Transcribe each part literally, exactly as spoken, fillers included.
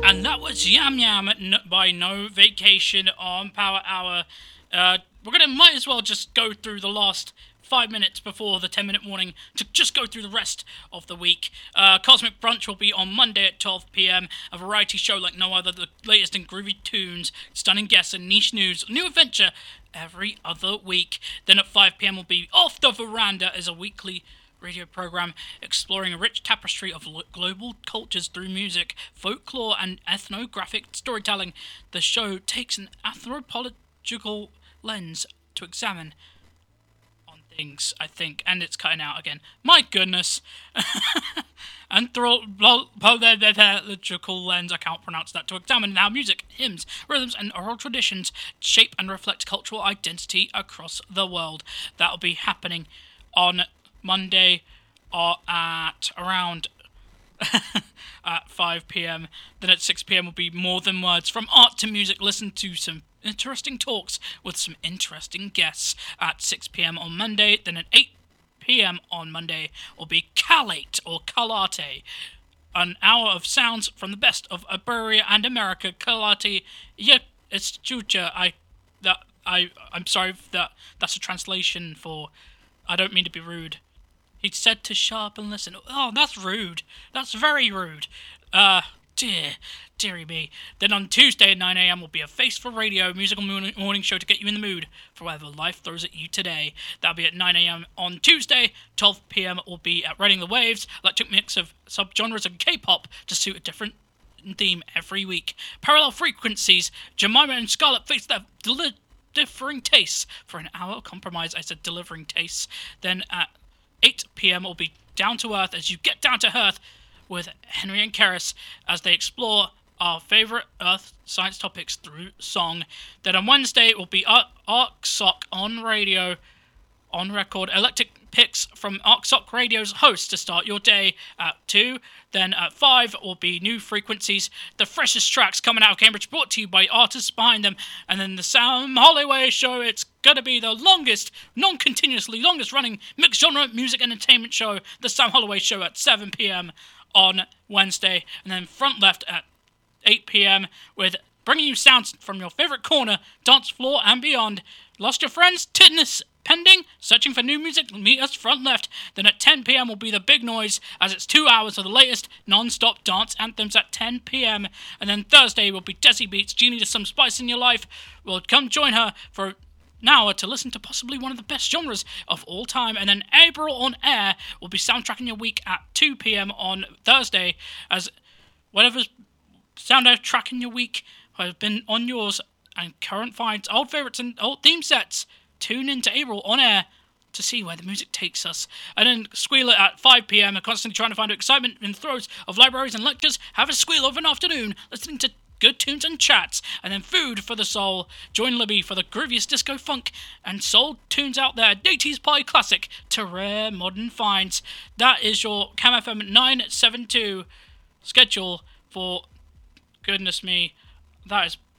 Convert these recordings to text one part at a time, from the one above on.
And that was Yam Yam by No Vacation on Power Hour. Uh, we're going to might as well just go through the last five minutes before the ten minute warning to just go through the rest of the week. Uh, Cosmic Brunch will be on Monday at twelve p.m. A variety show like no other, the latest in groovy tunes, stunning guests and niche news. New adventure every other week. Then at five p.m. will be Off the Veranda as a weekly radio program exploring a rich tapestry of lo- global cultures through music, folklore and ethnographic storytelling. The show takes an anthropological lens to examine on things, I think, and it's cutting out again. My goodness. Anthropological lens, I can't pronounce that, to examine how music, hymns, rhythms and oral traditions shape and reflect cultural identity across the world. That'll be happening on Monday uh, at around at five p.m. Then at six p.m. will be More Than Words. From art to music, listen to some interesting talks with some interesting guests at six p.m. on Monday. Then at eight p.m. on Monday will be Calate or Calate, an hour of sounds from the best of Iberia and America. Calate, yeah, it's Chucha. I that I I'm sorry if that that's a translation for I don't mean to be rude. He said to sharp and listen. Oh, that's rude. That's very rude. Uh, dear, dearie me. Then on Tuesday at nine a.m. will be a Face for Radio musical morning show to get you in the mood for whatever life throws at you today. That'll be at nine a.m. on Tuesday. twelve p.m. will be at Riding the Waves, electric mix of subgenres and K-pop to suit a different theme every week. Parallel Frequencies, Jemima and Scarlett face their deli- differing tastes for an hour of compromise. I said delivering tastes. Then at eight p.m. will be Down to Earth as you get down to earth with Henry and Karis as they explore our favourite Earth science topics through song. Then on Wednesday it will be Ar- ArcSock on radio, on record, electric picks from ArcSock Radio's host to start your day at two. Then at five will be New Frequencies, the freshest tracks coming out of Cambridge, brought to you by artists behind them. And then the Sam Holloway Show, it's gonna be the longest, non-continuously longest running mixed genre music entertainment show, the Sam Holloway Show at seven p.m. on Wednesday. And then Front Left at eight p.m. with bringing you sounds from your favourite corner, dance floor and beyond. Lost your friends? Titness pending? Searching for new music? Meet us Front Left. Then at ten p.m. will be The Big Noise, as it's two hours of the latest non-stop dance anthems at ten p.m. And then Thursday will be Desi Beats, Genie to Some Spice in Your Life. We'll come join her for an hour to listen to possibly one of the best genres of all time. And then April on Air will be soundtracking your week at two p.m. on Thursday, as whatever's soundtracking your week has been on yours, and current finds, old favourites and old theme sets. Tune in to April on Air to see where the music takes us. And then Squealer at five p.m. and constantly trying to find excitement in the throes of libraries and lectures. Have a squeal of an afternoon listening to good tunes and chats. And then Food for the Soul. Join Libby for the grooviest disco funk and soul tunes out there. eighties Pie Classic to rare modern finds. That is your Cam F M nine seventy-two schedule for, goodness me, that is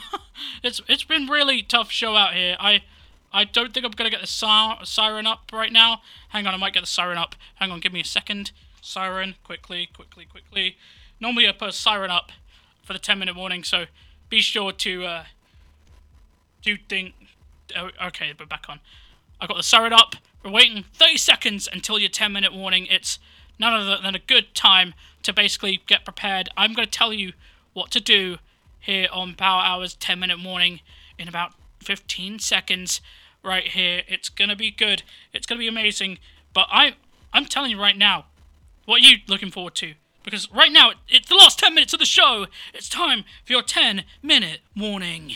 it's it's been really tough show out here. I I don't think I'm gonna get the si- siren up right now. Hang on, I might get the siren up. Hang on, give me a second. Siren, quickly, quickly, quickly. Normally I put a siren up for the ten minute warning, so be sure to uh, do think. Oh, okay, we're back on. I got the siren up. We're waiting thirty seconds until your ten minute warning. It's none other than a good time to basically get prepared. I'm gonna tell you what to do here on Power Hour's ten minute warning in about fifteen seconds right here. It's gonna be good. It's gonna be amazing. But I, I'm telling you right now, what are you looking forward to? Because right now, it's the last ten minutes of the show. It's time for your ten minute warning.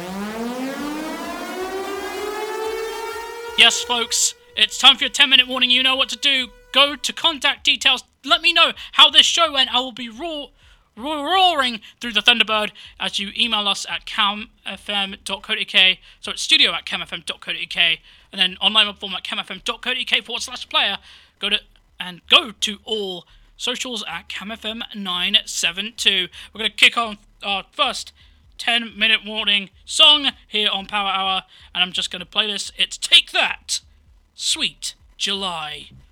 Yes, folks, it's time for your ten minute warning. You know what to do. Go to contact details. Let me know how this show went. I will be raw. roaring through the Thunderbird as you email us at cam f m dot co dot u k. So it's studio at cam f m dot co dot u k, and then online web form at cam f m dot co dot u k forward slash player. Go to and go to all socials at cam f m nine seventy-two. We're going to kick on our first ten minute warning song here on Power Hour, and I'm just going to play this. It's Take That, Sweet July.